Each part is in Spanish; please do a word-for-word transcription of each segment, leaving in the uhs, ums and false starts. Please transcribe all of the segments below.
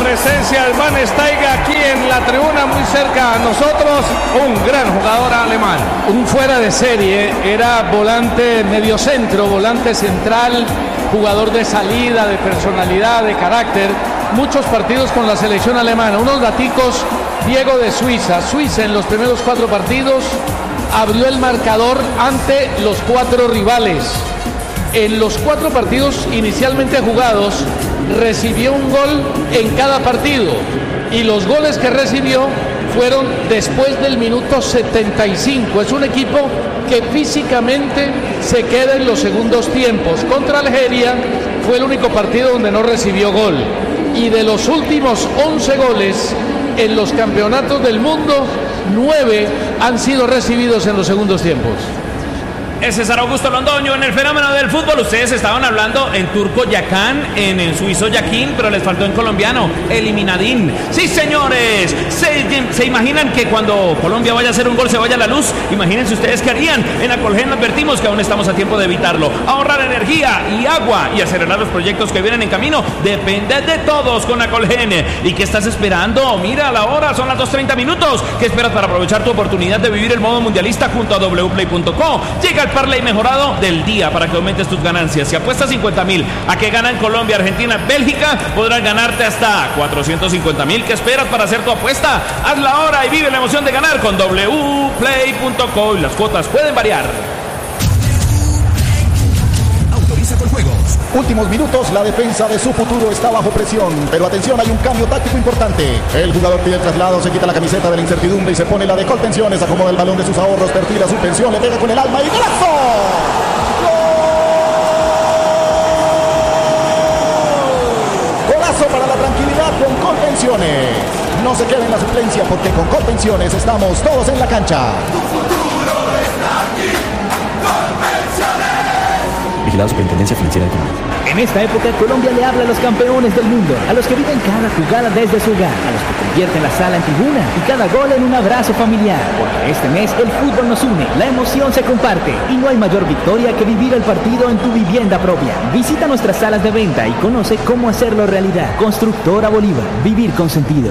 presencia del Van Steiger aquí en la tribuna muy cerca a nosotros, un gran jugador alemán. Un fuera de serie, era volante mediocentro, volante central, jugador de salida, de personalidad, de carácter. Muchos partidos con la selección alemana. Unos daticos, Diego, de Suiza. Suiza en los primeros cuatro partidos abrió el marcador ante los cuatro rivales. En los cuatro partidos inicialmente jugados, recibió un gol en cada partido. Y los goles que recibió fueron después del minuto setenta y cinco. Es un equipo que físicamente se queda en los segundos tiempos. Contra Algeria fue el único partido donde no recibió gol. Y de los últimos once goles en los campeonatos del mundo, nueve han sido recibidos en los segundos tiempos. Es César Augusto Londoño en el fenómeno del fútbol. Ustedes estaban hablando en turco Yakan, en, en suizo Yakin, pero les faltó en colombiano Eliminadín. Sí, señores, se, se imaginan que cuando Colombia vaya a hacer un gol se vaya la luz. Imagínense ustedes qué harían. En Acolgen advertimos que aún estamos a tiempo de evitarlo. Ahorrar energía y agua y acelerar los proyectos que vienen en camino depende de todos con Acolgen. ¿Y qué estás esperando? Mira la hora, son las dos treinta minutos. ¿Qué esperas para aprovechar tu oportunidad de vivir el modo mundialista junto a w play punto co? Llega el parlay mejorado del día para que aumentes tus ganancias. Si apuestas cincuenta mil a que ganan Colombia, Argentina, Bélgica, podrás ganarte hasta cuatrocientos cincuenta mil. ¿Qué esperas para hacer tu apuesta? Hazla ahora y vive la emoción de ganar con w play punto co y las cuotas pueden variar. Autoriza con juegos. Últimos minutos, la defensa de su futuro está bajo presión, pero atención, hay un cambio táctico importante. El jugador pide el traslado, se quita la camiseta de la incertidumbre y se pone la de Colpensiones, acomoda el balón de sus ahorros, perfila su pensión, le pega con el alma y ¡golazo! ¡Gol! Golazo para la tranquilidad con Colpensiones. No se quede en la suplencia porque con Colpensiones estamos todos en la cancha. Tu futuro está aquí, Colpensiones. Vigilado Superintendencia Financiera del Comando. En esta época, Colombia le habla a los campeones del mundo, a los que viven cada jugada desde su hogar, a los que convierten la sala en tribuna y cada gol en un abrazo familiar. Porque este mes el fútbol nos une, la emoción se comparte y no hay mayor victoria que vivir el partido en tu vivienda propia. Visita nuestras salas de venta y conoce cómo hacerlo realidad. Constructora Bolívar, vivir con sentido.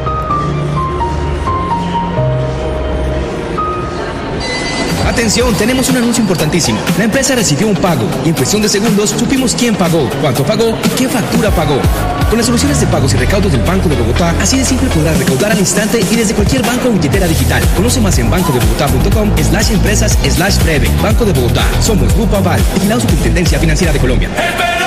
Atención, tenemos un anuncio importantísimo. La empresa recibió un pago y en cuestión de segundos supimos quién pagó, cuánto pagó y qué factura pagó. Con las soluciones de pagos y recaudos del Banco de Bogotá, así de simple podrás recaudar al instante y desde cualquier banco o billetera digital. Conoce más en banco de bogotá punto com slash empresas slash breve. Banco de Bogotá. Somos Grupo Aval, vigilado Superintendencia Financiera de Colombia.